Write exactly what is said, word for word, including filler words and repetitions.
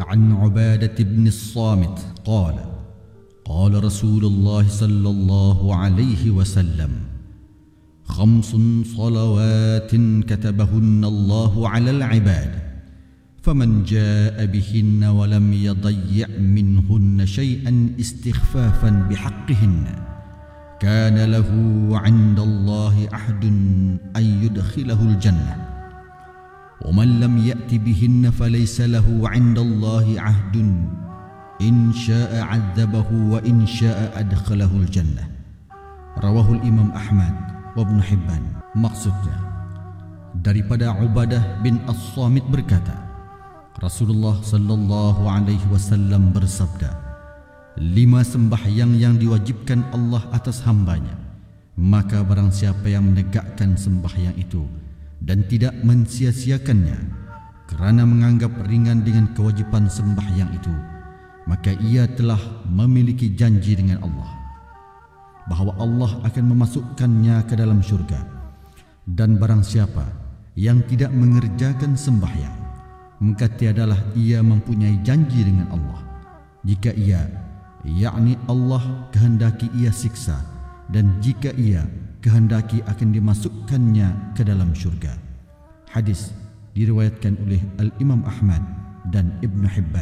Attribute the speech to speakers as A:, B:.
A: عن عبادة بن الصامت قال قال رسول الله صلى الله عليه وسلم خمس صلوات كتبهن الله على العباد فمن جاء بهن ولم يضيع منهن شيئا استخفافا بحقهن كان له عند الله عهد أن يدخله الجنة ومن لم يأت بهن فليس له عند الله عهد إن شاء عذبه وإن شاء أدخله الجنة. رواه Imam Ahmad wa Ibn Hibban. Maksudnya, daripada Ubadah bin As-Samit berkata, Rasulullah sallallahu alaihi wasallam bersabda, lima sembahyang yang diwajibkan Allah atas hambanya, maka barang siapa yang menegakkan sembahyang itu dan tidak mensia-siakannya kerana menganggap ringan dengan kewajipan sembahyang itu, maka ia telah memiliki janji dengan Allah bahawa Allah akan memasukkannya ke dalam syurga. Dan barang siapa yang tidak mengerjakan sembahyang, maka tiadalah ia mempunyai janji dengan Allah jika ia, yakni Allah, kehendaki ia siksa, dan jika ia kehendaki akan dimasukkannya ke dalam syurga. Hadis diriwayatkan oleh Al-Imam Ahmad dan Ibn Hibban.